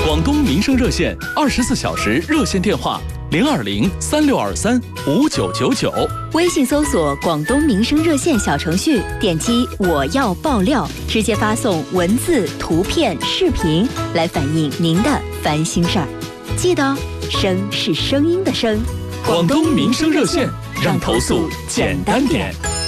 广东民生热线24小时热线电话02036235999， 微信搜索广东民生热线小程序，点击我要爆料，直接发送文字、图片、视频来反映您的烦心事儿。记得声是声音的声， 广东民生热线，让投诉简单点。